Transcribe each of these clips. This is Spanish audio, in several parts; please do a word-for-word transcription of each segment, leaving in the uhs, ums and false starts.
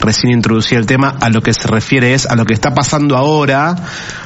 recién introducí el tema, a lo que se refiere es a lo que está pasando ahora,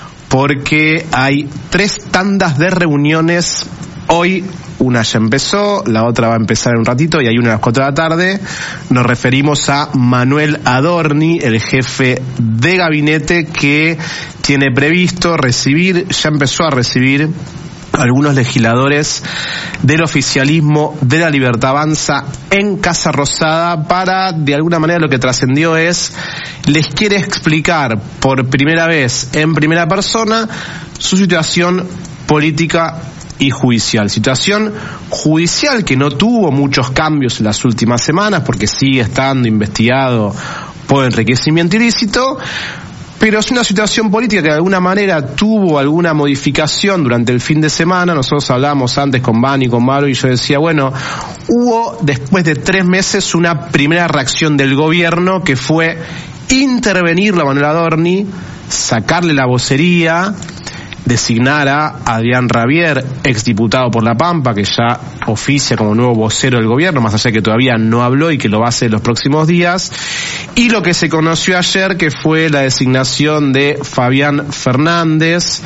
porque hay tres tandas de reuniones hoy. Una ya empezó, la otra va a empezar en un ratito y hay una a las cuatro de la tarde. Nos referimos a Manuel Adorni, el jefe de gabinete, que tiene previsto recibir, ya empezó a recibir algunos legisladores del oficialismo de La Libertad Avanza en Casa Rosada para, de alguna manera, lo que trascendió es, les quiere explicar por primera vez, en primera persona, su situación política y judicial. Situación judicial que no tuvo muchos cambios en las últimas semanas porque sigue estando investigado por enriquecimiento ilícito, pero es una situación política que de alguna manera tuvo alguna modificación durante el fin de semana. Nosotros hablábamos antes con Bani y con Maru y yo decía, bueno, hubo después de tres meses una primera reacción del gobierno que fue intervenir a Manuel Adorni, sacarle la vocería, designar a Adrián Rabier, exdiputado por La Pampa, que ya oficia como nuevo vocero del gobierno, más allá de que todavía no habló y que lo va a hacer los próximos días, y lo que se conoció ayer, que fue la designación de Fabián Fernández,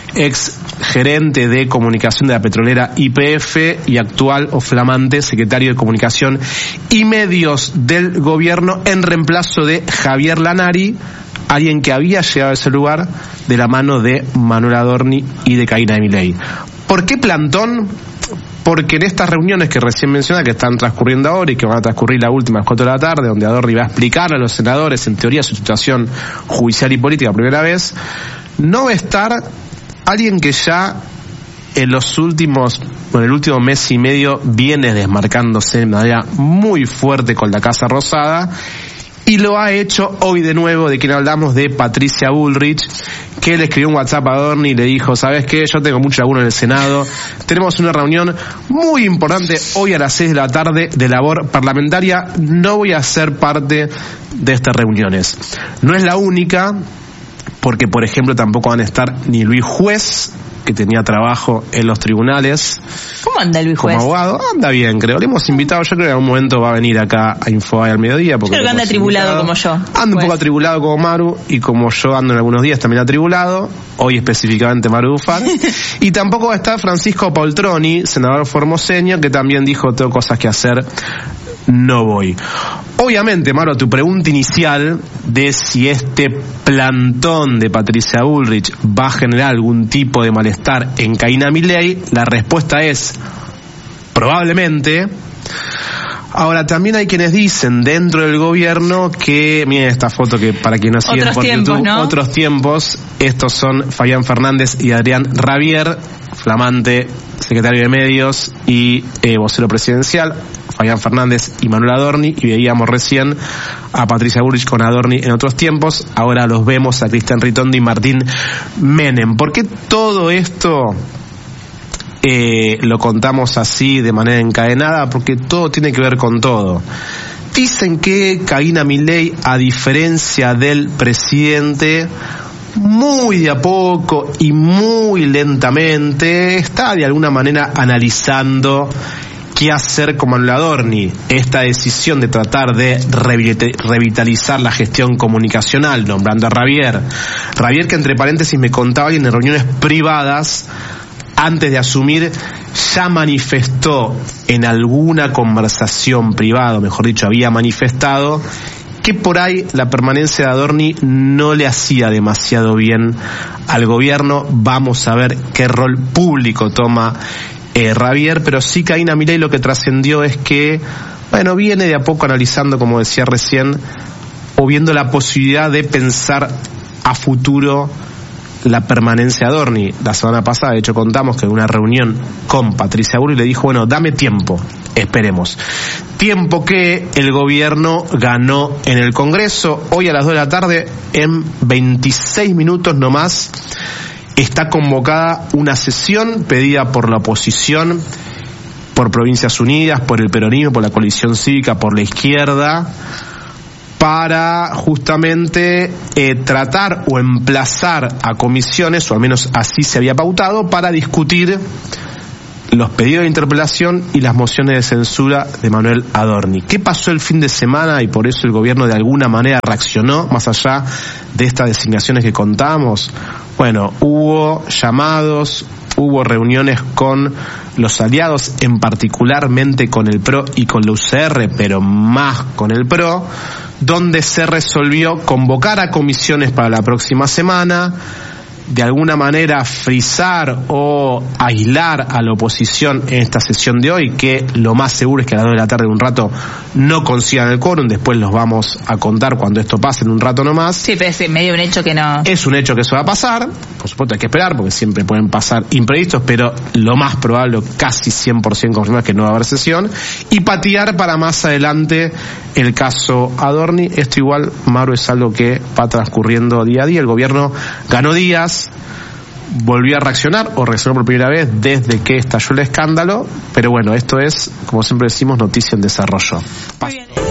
ex gerente de comunicación de la petrolera Y P F y actual o flamante secretario de comunicación y medios del gobierno, en reemplazo de Javier Lanari, alguien que había llegado a ese lugar de la mano de Manuel Adorni y de Karina Milei. ¿Por qué plantón? Porque en estas reuniones que recién mencioné, que están transcurriendo ahora y que van a transcurrir las últimas cuatro de la tarde, donde Adorni va a explicar a los senadores, en teoría, su situación judicial y política por primera vez, no va a estar alguien que ya en los últimos, bueno, el último mes y medio viene desmarcándose de manera muy fuerte con la Casa Rosada, y lo ha hecho hoy de nuevo, de quien hablamos, de Patricia Bullrich, que le escribió un WhatsApp a Adorni y le dijo, ¿sabes qué? Yo tengo mucho laburo en el Senado, tenemos una reunión muy importante hoy a las seis de la tarde de labor parlamentaria, no voy a ser parte de estas reuniones. No es la única, porque por ejemplo tampoco van a estar ni Luis Juez, que tenía trabajo en los tribunales. ¿Cómo anda Luis Juez? Como abogado, anda bien, creo. Le hemos invitado, yo creo que en algún momento va a venir acá a Infobae al mediodía. Porque creo que anda atribulado como yo. Anda un poco atribulado como Maru, y como yo ando en algunos días también atribulado, hoy específicamente Maru Dufat. Y tampoco va a estar Francisco Poltroni, senador formoseño, que también dijo, tengo cosas que hacer, no voy. Obviamente, Maru, a tu pregunta inicial de si este plantón de Patricia Bullrich va a generar algún tipo de malestar en Karina Milei, la respuesta es probablemente. Ahora, también hay quienes dicen dentro del gobierno que, miren esta foto que para quien no siguen por tiempos, YouTube, ¿no? Otros tiempos, estos son Fabián Fernández y Adrián Rabier, flamante secretario de medios y eh, vocero presidencial, Fabián Fernández y Manuel Adorni, y veíamos recién a Patricia Bullrich con Adorni en Otros tiempos, ahora los vemos a Cristian Ritondo y Martín Menem. ¿Por qué todo esto eh, lo contamos así de manera encadenada? Porque todo tiene que ver con todo. Dicen que Karina Milei, a diferencia del presidente, muy de a poco y muy lentamente está de alguna manera analizando qué hacer con Manuel Adorni. Esta decisión de tratar de revitalizar la gestión comunicacional, nombrando a Rabier. Rabier, que entre paréntesis me contaba y en reuniones privadas, antes de asumir, ya manifestó en alguna conversación privada, mejor dicho, había manifestado que por ahí la permanencia de Adorni no le hacía demasiado bien al gobierno. Vamos a ver qué rol público toma eh, Rabier, pero sí Karina Milei lo que trascendió es que, bueno, viene de a poco analizando, como decía recién, o viendo la posibilidad de pensar a futuro la permanencia de Adorni. La semana pasada, de hecho, contamos que en una reunión con Patricia Bullrich le dijo, bueno, dame tiempo, esperemos. Tiempo que el gobierno ganó en el Congreso. Hoy a las dos de la tarde, en veintiséis minutos nomás, está convocada una sesión pedida por la oposición, por Provincias Unidas, por el peronismo, por la coalición cívica, por la izquierda, para justamente eh, tratar o emplazar a comisiones, o al menos así se había pautado, para discutir los pedidos de interpelación y las mociones de censura de Manuel Adorni. ¿Qué pasó el fin de semana y por eso el gobierno de alguna manera reaccionó más allá de estas designaciones que contamos? Bueno, hubo llamados, hubo reuniones con los aliados, en particularmente con el P R O y con la U C R, pero más con el P R O, donde se resolvió convocar a comisiones para la próxima semana, de alguna manera frizar o aislar a la oposición en esta sesión de hoy, que lo más seguro es que a las dos de la tarde de un rato no consigan el quórum. Después los vamos a contar cuando esto pase en un rato nomás. Sí, pero es medio un hecho que no... Es un hecho que eso va a pasar, por supuesto hay que esperar porque siempre pueden pasar imprevistos, pero lo más probable, casi cien por ciento confirmado, es que no va a haber sesión, y patear para más adelante el caso Adorni. Esto igual, Maru, es algo que va transcurriendo día a día. El gobierno ganó días, volvió a reaccionar o reaccionó por primera vez desde que estalló el escándalo, pero bueno, esto es, como siempre decimos, noticia en desarrollo. Muy bien.